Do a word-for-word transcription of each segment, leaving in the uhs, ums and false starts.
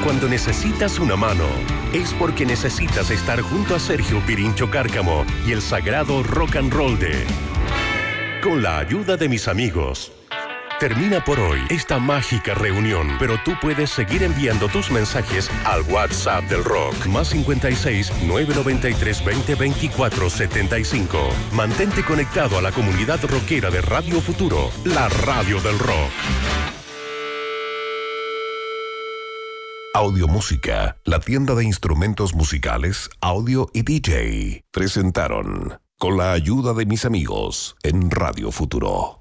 Cuando necesitas una mano, es porque necesitas estar junto a Sergio Pirincho Cárcamo y el sagrado rock and roll de Con la ayuda de mis amigos. Termina por hoy esta mágica reunión, pero tú puedes seguir enviando tus mensajes al WhatsApp del rock, más cincuenta y seis, nueve noventa y tres, veinte, veinticuatro, setenta y cinco. Mantente conectado a la comunidad rockera de Radio Futuro, la radio del rock. Audiomúsica, la tienda de instrumentos musicales, audio y D J, presentaron Con la ayuda de mis amigos en Radio Futuro.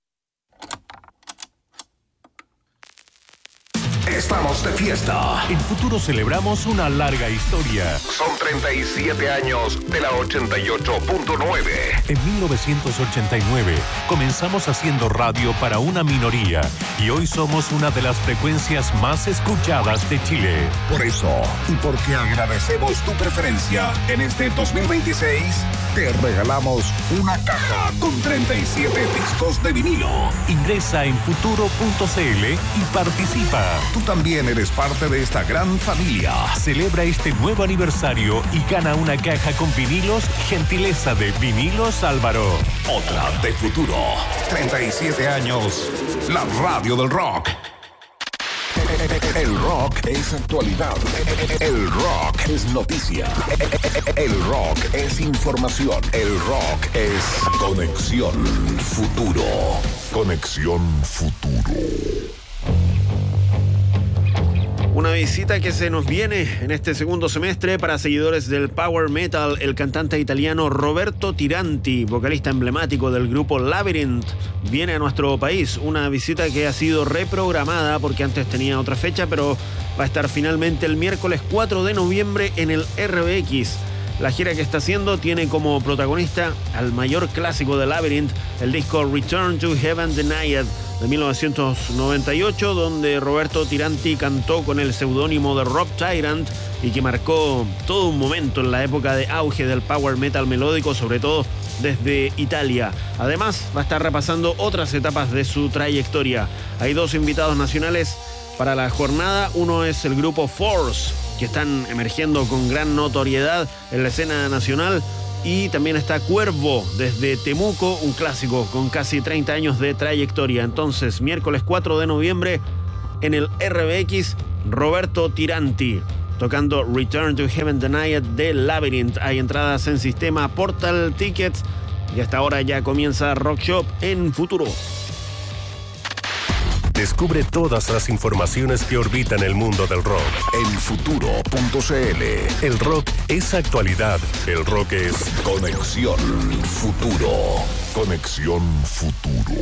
Estamos de fiesta. En Futuro celebramos una larga historia. Son treinta y siete años de la ochenta y ocho punto nueve. En mil novecientos ochenta y nueve comenzamos haciendo radio para una minoría y hoy somos una de las frecuencias más escuchadas de Chile. Por eso, y porque agradecemos tu preferencia, en este dos mil veintiséis te regalamos una caja con treinta y siete discos de vinilo. Ingresa en futuro punto c l y participa. Tú también eres parte de esta gran familia. Celebra este nuevo aniversario y gana una caja con vinilos, gentileza de Vinilos Álvaro. Otra de Futuro. treinta y siete años. La radio del rock. El rock es actualidad. El rock es noticia. El rock es información. El rock es Conexión Futuro. Conexión Futuro. Una visita que se nos viene en este segundo semestre para seguidores del power metal. El cantante italiano Roberto Tiranti, vocalista emblemático del grupo Labyrinth, viene a nuestro país. Una visita que ha sido reprogramada porque antes tenía otra fecha, pero va a estar finalmente el miércoles cuatro de noviembre en el R B X. La gira que está haciendo tiene como protagonista al mayor clásico de Labyrinth, el disco Return to Heaven Denied de mil novecientos noventa y ocho, donde Roberto Tiranti cantó con el seudónimo de Rob Tyrant y que marcó todo un momento en la época de auge del power metal melódico, sobre todo desde Italia. Además, va a estar repasando otras etapas de su trayectoria. Hay dos invitados nacionales para la jornada. Uno es el grupo Force, que están emergiendo con gran notoriedad en la escena nacional. Y también está Cuervo, desde Temuco, un clásico con casi treinta años de trayectoria. Entonces, miércoles cuatro de noviembre, en el R B X, Roberto Tiranti, tocando Return to Heaven Denied de Labyrinth. Hay entradas en sistema Portal Tickets y hasta ahora ya comienza Rock Shop en Futuro. Descubre todas las informaciones que orbitan el mundo del rock en futuro punto c l. El rock es actualidad. El rock es Conexión Futuro. Conexión Futuro.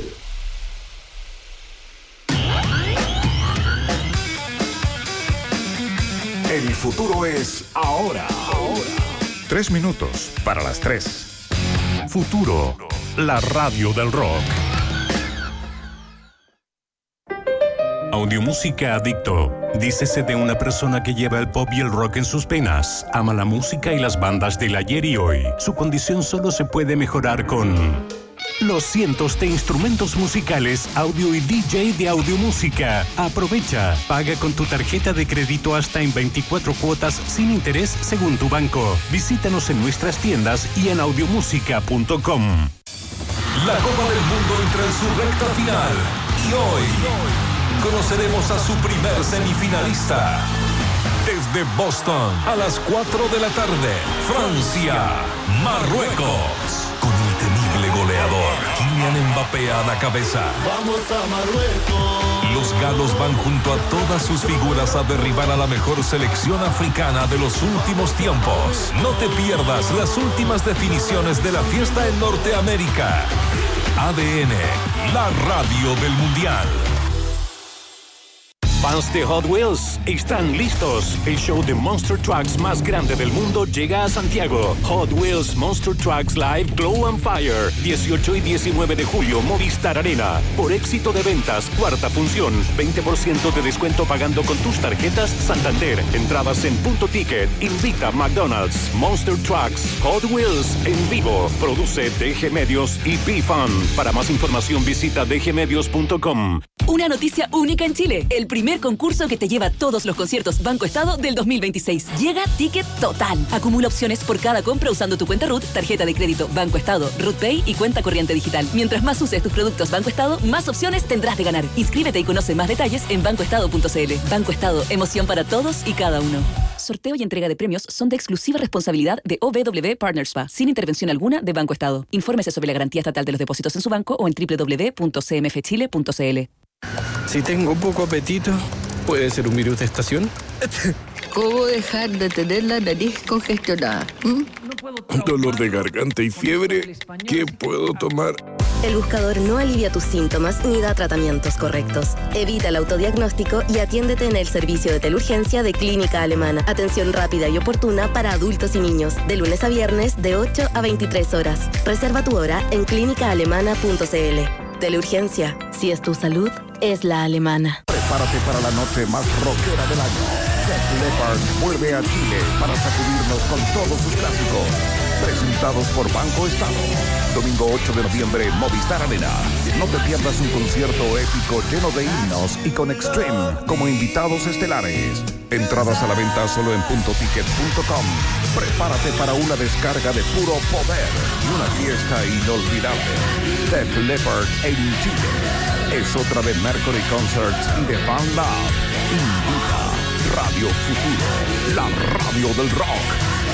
El futuro es ahora. Ahora. Tres minutos para las tres. Futuro, la radio del rock. Audiomúsica Adicto. Dícese de una persona que lleva el pop y el rock en sus penas. Ama la música y las bandas del ayer y hoy. Su condición solo se puede mejorar con los cientos de instrumentos musicales, audio y D J de Audiomúsica. Aprovecha. Paga con tu tarjeta de crédito hasta en veinticuatro cuotas sin interés según tu banco. Visítanos en nuestras tiendas y en audiomúsica punto com. La Copa del Mundo entra en su recta final. Y hoy conoceremos a su primer semifinalista. Desde Boston, a las cuatro de la tarde, Francia, Marruecos. Con el temible goleador, Kylian Mbappé a la cabeza. ¡Vamos a Marruecos! Los galos van junto a todas sus figuras a derribar a la mejor selección africana de los últimos tiempos. No te pierdas las últimas definiciones de la fiesta en Norteamérica. A D N, la radio del Mundial. Fans de Hot Wheels están listos. El show de Monster Trucks más grande del mundo llega a Santiago. Hot Wheels Monster Trucks Live Glow and Fire. dieciocho y diecinueve de julio, Movistar Arena. Por éxito de ventas, cuarta función. veinte por ciento de descuento pagando con tus tarjetas Santander. Entradas en Punto Ticket. Invita McDonald's. Monster Trucks Hot Wheels en vivo. Produce D G Medios y B-Fun. Para más información visita d g medios punto com. Una noticia única en Chile. El primer primer concurso que te lleva a todos los conciertos Banco Estado del dos mil veintiséis. Llega Ticket Total. Acumula opciones por cada compra usando tu cuenta R U T, tarjeta de crédito Banco Estado, R U T Pay y cuenta corriente digital. Mientras más uses tus productos Banco Estado, más opciones tendrás de ganar. Inscríbete y conoce más detalles en banco estado punto c l. Banco Estado, emoción para todos y cada uno. Sorteo y entrega de premios son de exclusiva responsabilidad de O W W Partners S P A, sin intervención alguna de Banco Estado. Infórmese sobre la garantía estatal de los depósitos en su banco o en doble u doble u doble u punto c m f chile punto c l. Si tengo poco apetito, ¿puede ser un virus de estación? ¿Cómo dejar de tener la nariz congestionada? ¿Mm? ¿Dolor de garganta y fiebre? ¿Qué puedo tomar? El buscador no alivia tus síntomas ni da tratamientos correctos. Evita el autodiagnóstico y atiéndete en el servicio de teleurgencia de Clínica Alemana. Atención rápida y oportuna para adultos y niños. De lunes a viernes, de ocho a veintitrés horas. Reserva tu hora en clínica alemana punto c l. Teleurgencia. Si es tu salud, es la alemana. Prepárate para la noche más rockera del año. Def Leppard vuelve a Chile para sacudirnos con todos sus clásicos. Presentados por Banco Estado. Domingo ocho de noviembre, Movistar Arena. No te pierdas un concierto épico lleno de himnos y con Extreme como invitados estelares. Entradas a la venta solo en punto ticket punto com. Prepárate para una descarga de puro poder y una fiesta inolvidable. Def Leppard en Chile. Es otra de Mercury Concerts y de Fan Lab. Invita Radio Futuro, la radio del rock.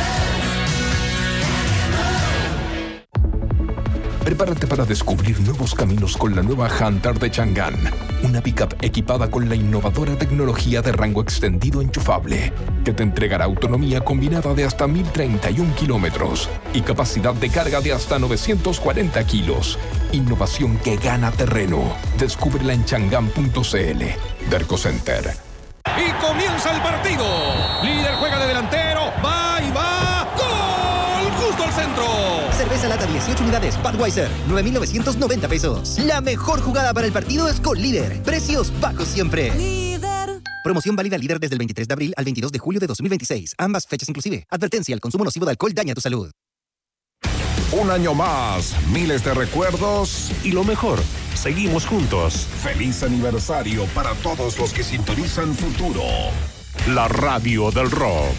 Prepárate para descubrir nuevos caminos con la nueva Hunter de Chang'an, una pickup equipada con la innovadora tecnología de rango extendido enchufable, que te entregará autonomía combinada de hasta mil treinta y uno kilómetros y capacidad de carga de hasta novecientos cuarenta kilos. Innovación que gana terreno. Descúbrela en chang'an punto c l. Derco Center. Y comienza el partido. Líder juega de delantero. Va y va. ¡Gol! Justo al centro. Cerveza lata dieciocho unidades, Budweiser, nueve mil novecientos noventa pesos. La mejor jugada para el partido es con Líder. Precios bajos siempre. Líder. Promoción válida Líder desde el veintitrés de abril al veintidós de julio de dos mil veintiséis. Ambas fechas inclusive. Advertencia, el consumo nocivo de alcohol daña tu salud. Un año más, miles de recuerdos y lo mejor, seguimos juntos. Feliz aniversario para todos los que sintonizan Futuro, la radio del rock.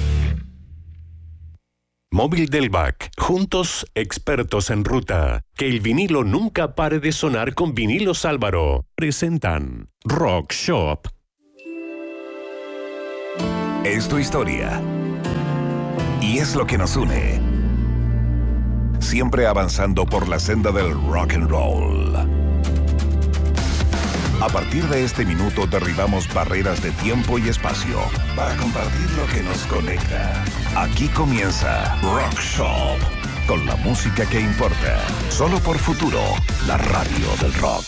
Móvil Delvac, juntos expertos en ruta. Que el vinilo nunca pare de sonar con Vinilos Álvaro. Presentan Rock Shop. Es tu historia y es lo que nos une. Siempre avanzando por la senda del rock and roll. A partir de este minuto derribamos barreras de tiempo y espacio para compartir lo que nos conecta. Aquí comienza Rock Shop, con la música que importa. Solo por Futuro, la radio del rock.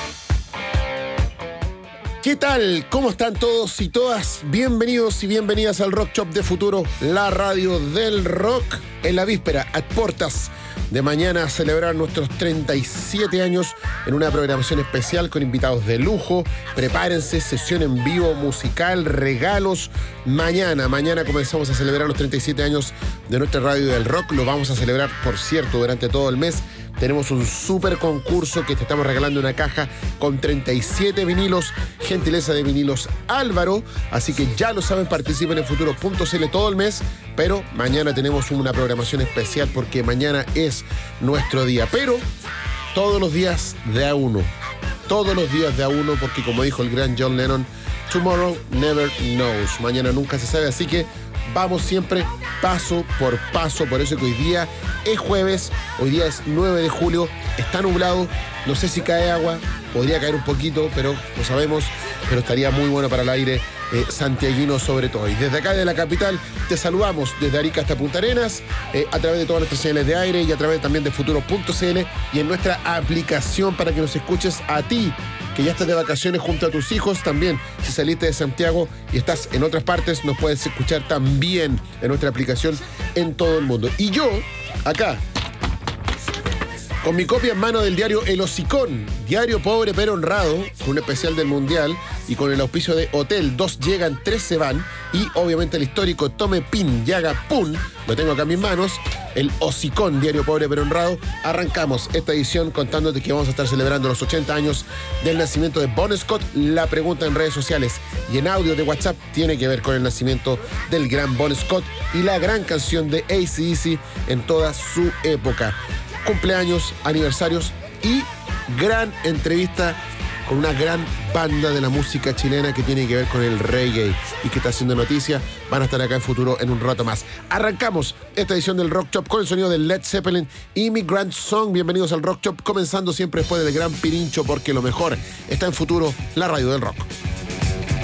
¿Qué tal? ¿Cómo están todos y todas? Bienvenidos y bienvenidas al Rock Shop de Futuro, la radio del rock. En la víspera, a puertas de mañana, a celebrar nuestros treinta y siete años en una programación especial con invitados de lujo. Prepárense, sesión en vivo, musical, regalos. Mañana, mañana comenzamos a celebrar los treinta y siete años de nuestra radio del rock. Lo vamos a celebrar, por cierto, durante todo el mes. Tenemos un súper concurso que te estamos regalando una caja con treinta y siete vinilos, gentileza de Vinilos Álvaro. Así que ya lo saben, participen en futuro punto c l todo el mes. Pero mañana tenemos una programación especial porque mañana es nuestro día. Pero todos los días de a uno. Todos los días de a uno, porque como dijo el gran John Lennon, tomorrow never knows. Mañana nunca se sabe, así que vamos siempre paso por paso. Por eso que hoy día es jueves, hoy día es nueve de julio, está nublado, no sé si cae agua, podría caer un poquito, pero no sabemos, pero estaría muy bueno para el aire eh, santiaguino sobre todo. Y desde acá de la capital te saludamos desde Arica hasta Punta Arenas, eh, a través de todas nuestras señales de aire y a través también de futuro punto c l y en nuestra aplicación para que nos escuches a ti, que ya estás de vacaciones junto a tus hijos. También, si saliste de Santiago y estás en otras partes, nos puedes escuchar también en nuestra aplicación en todo el mundo. Y yo, acá, Con mi copia en mano del diario El Hocicón, diario pobre pero honrado, con un especial del Mundial y con el auspicio de Hotel, dos llegan, tres se van, y obviamente el histórico Tome Pin Yaga Pun, lo tengo acá en mis manos, El Hocicón, diario pobre pero honrado. Arrancamos esta edición contándote que vamos a estar celebrando los ochenta años del nacimiento de Bon Scott. La pregunta en redes sociales y en audio de WhatsApp tiene que ver con el nacimiento del gran Bon Scott y la gran canción de A C D C en toda su época. Cumpleaños, aniversarios y gran entrevista con una gran banda de la música chilena que tiene que ver con el reggae y que está haciendo noticia. Van a estar acá en Futuro en un rato más. Arrancamos esta edición del Rock Chop con el sonido de Led Zeppelin, Immigrant Song. Bienvenidos al Rock Chop, comenzando siempre después del gran Pirincho, porque lo mejor está en Futuro, la radio del rock.